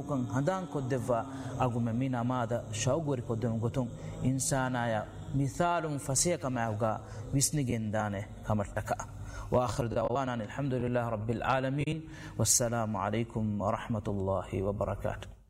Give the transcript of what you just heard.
mukan hadan ko deva agume mina mada shawgori ko dem goton insana ya مثال فسيق معوغا بسنجن دانه كمرتكا وآخر دعوانا الحمد لله رب العالمين والسلام عليكم ورحمة الله وبركاته.